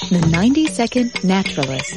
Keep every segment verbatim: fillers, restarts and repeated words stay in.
The ninety second Naturalist.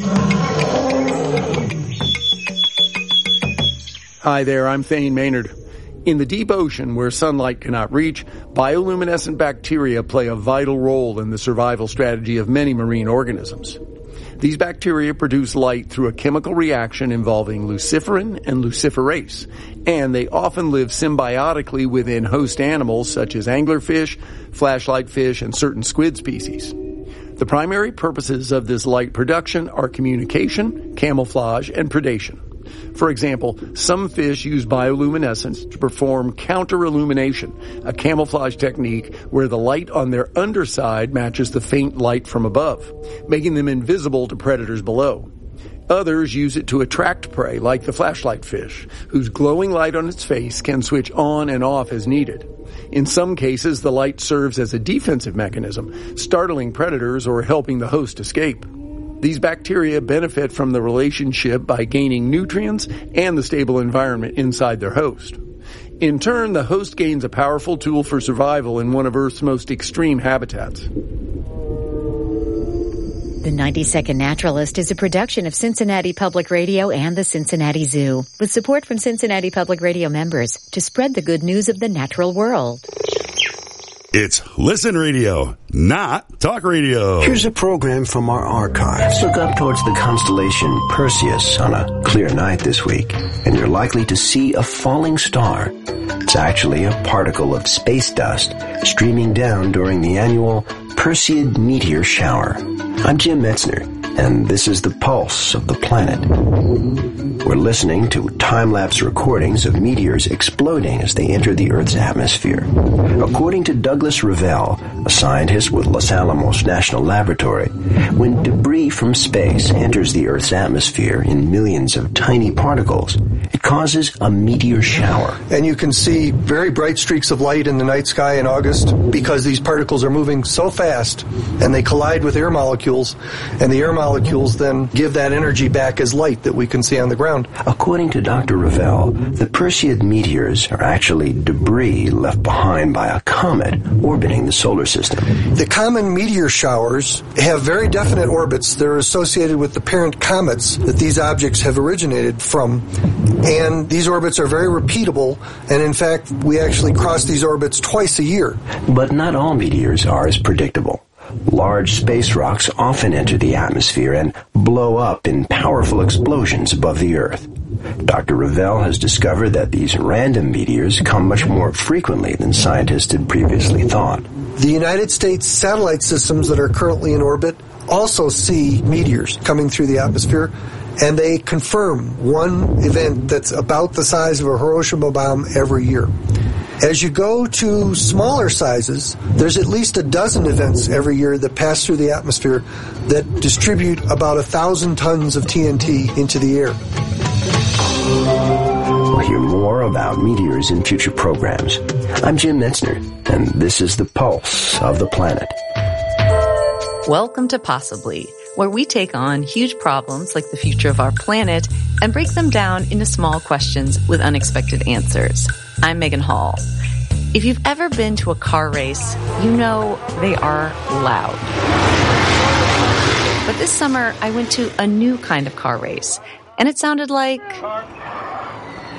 Hi there, I'm Thane Maynard. In the deep ocean, where sunlight cannot reach, bioluminescent bacteria play a vital role in the survival strategy of many marine organisms. These bacteria produce light through a chemical reaction involving luciferin and luciferase, and they often live symbiotically within host animals such as anglerfish, flashlight fish, and certain squid species. The primary purposes of this light production are communication, camouflage, and predation. For example, some fish use bioluminescence to perform counter-illumination, a camouflage technique where the light on their underside matches the faint light from above, making them invisible to predators below. Others use it to attract prey, like the flashlight fish, whose glowing light on its face can switch on and off as needed. In some cases, the light serves as a defensive mechanism, startling predators or helping the host escape. These bacteria benefit from the relationship by gaining nutrients and the stable environment inside their host. In turn, the host gains a powerful tool for survival in one of Earth's most extreme habitats. The ninety second Naturalist is a production of Cincinnati Public Radio and the Cincinnati Zoo, with support from Cincinnati Public Radio members to spread the good news of the natural world. It's Listen Radio, not Talk Radio. Here's a program from our archives. Look up towards the constellation Perseus on a clear night this week, and you're likely to see a falling star. It's actually a particle of space dust streaming down during the annual Perseid meteor shower. I'm Jim Metzner, and this is the pulse of the planet. We're listening to time-lapse recordings of meteors exploding as they enter the Earth's atmosphere. According to Douglas Revelle, a scientist with Los Alamos National Laboratory, when debris from space enters the Earth's atmosphere in millions of tiny particles, it causes a meteor shower. And you can see very bright streaks of light in the night sky in August because these particles are moving so fast and they collide with air molecules, and the air molecules then give that energy back as light that we can see on the ground. According to Doctor Revelle, the Perseid meteors are actually debris left behind by a comet orbiting the solar system. The common meteor showers have very definite orbits. They're associated with the parent comets that these objects have originated from. And these orbits are very repeatable, and in fact, we actually cross these orbits twice a year. But not all meteors are as predictable. Large space rocks often enter the atmosphere and blow up in powerful explosions above the Earth. Doctor Revelle has discovered that these random meteors come much more frequently than scientists had previously thought. The United States satellite systems that are currently in orbit also see meteors coming through the atmosphere, and they confirm one event that's about the size of a Hiroshima bomb every year. As you go to smaller sizes, there's at least a dozen events every year that pass through the atmosphere that distribute about a thousand tons of T N T into the air. We'll hear more about meteors in future programs. I'm Jim Metzner, and this is the pulse of the planet. Welcome to Possibly, where we take on huge problems like the future of our planet and break them down into small questions with unexpected answers. I'm Megan Hall. If you've ever been to a car race, you know they are loud. But this summer, I went to a new kind of car race, and it sounded like